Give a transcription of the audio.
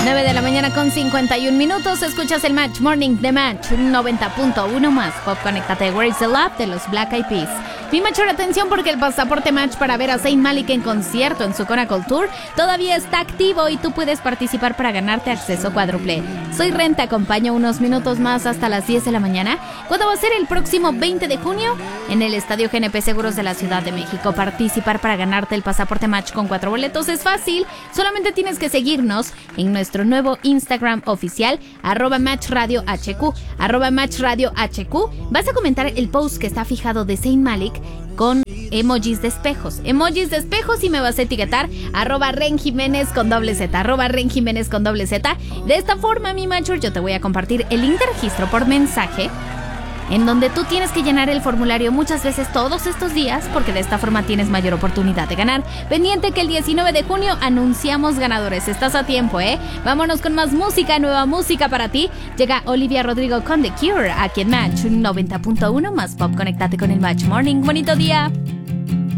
9 de la mañana con 51 minutos. Escuchas el Match Morning de Match 90.1 más Pop. Conéctate. Where is the Love de los Black Eyed Peas. Mi mayor atención porque el pasaporte Match para ver a Zayn Malik en concierto en su Conacle Tour todavía está activo y tú puedes participar para ganarte acceso cuádruple. Soy Ren, te acompaño unos minutos más hasta las 10 de la mañana. ¿Cuándo va a ser? El próximo 20 de junio en el Estadio GNP Seguros de la Ciudad de México. Participar para ganarte el pasaporte Match con 4 boletos es fácil. Solamente tienes que seguirnos en nuestro nuevo Instagram oficial, @MatchRadioHQ, @MatchRadioHQ. Vas a comentar el post que está fijado de Zayn Malik con emojis de espejos y me vas a etiquetar @RenJiménez con doble Z, @RenJiménez con doble Z. De esta forma, mi macho, yo te voy a compartir el link de registro por mensaje, en donde tú tienes que llenar el formulario muchas veces todos estos días, porque de esta forma tienes mayor oportunidad de ganar. Pendiente que el 19 de junio anunciamos ganadores. Estás a tiempo, ¿eh? Vámonos con más música, nueva música para ti. Llega Olivia Rodrigo con The Cure aquí en Match 90.1 más Pop. Conéctate con el Match Morning. Bonito día.